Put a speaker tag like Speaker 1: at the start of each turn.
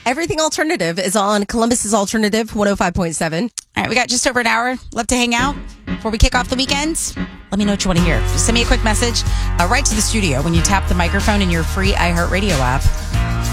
Speaker 1: Everything Alternative is on Columbus's Alternative 105.7.
Speaker 2: All right, we got just over an hour left to hang out before we kick off the weekends. Let me know what you want to hear. Just send me a quick message right to the studio when you tap the microphone in your free iHeartRadio app.